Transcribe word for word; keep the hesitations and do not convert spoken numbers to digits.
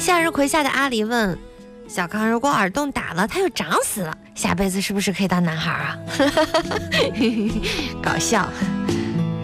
向日葵下的阿狸问小康，如果耳洞打了它又长死了，下辈子是不是可以当男孩啊？搞笑。